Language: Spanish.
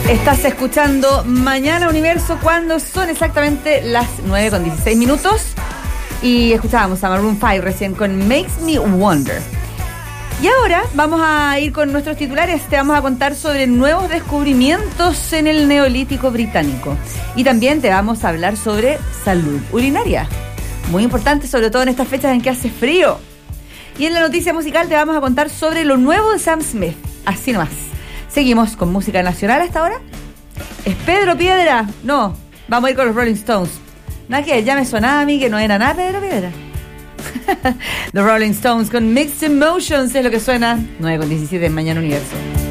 Estás escuchando Mañana Universo cuando son exactamente las 9:16. Y escuchábamos a Maroon 5 recién con Makes Me Wonder. Y ahora vamos a ir con nuestros titulares. Te vamos a contar sobre nuevos descubrimientos en el Neolítico británico. Y también te vamos a hablar sobre salud urinaria. Muy importante, sobre todo en estas fechas en que hace frío. Y en la noticia musical te vamos a contar sobre lo nuevo de Sam Smith. Así nomás. Seguimos con música nacional hasta ahora. ¿Es Pedro Piedra? No, vamos a ir con los Rolling Stones. Nada que ya me sonaba a mí que no era nada Pedro Piedra. The Rolling Stones con Mixed Emotions es lo que suena. 9:17 en Mañana Universo.